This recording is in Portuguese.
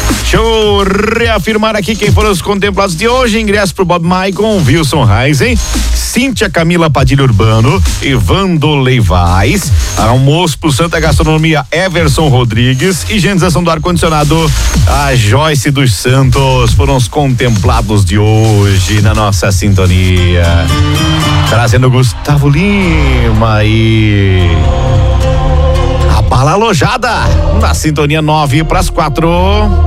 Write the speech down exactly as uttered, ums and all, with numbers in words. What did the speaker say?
Deixa eu reafirmar aqui quem foram os contemplados de hoje. Ingresso pro Bob Maicon, Wilson Reisen, Cíntia Camila Padilha Urbano, Evando Leivais. Almoço pro Santa Gastronomia, Everson Rodrigues. Higienização do ar-condicionado, a Joyce dos Santos. Foram os contemplados de hoje na nossa sintonia. Trazendo Gustavo Lima e a bala alojada na sintonia nove para as quatro.